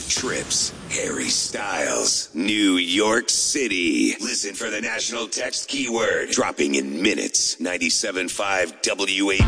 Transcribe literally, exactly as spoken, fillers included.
trips, Harry Styles, New York City. Listen for the national text keyword dropping in minutes. ninety-seven point five W A B